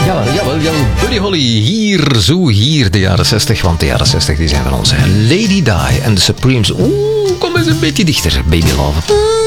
Jawel. Buddy Holly, hier de jaren 60, want de jaren 60 die zijn van ons. Lady Di en de Supremes. Kom eens een beetje dichter, baby love.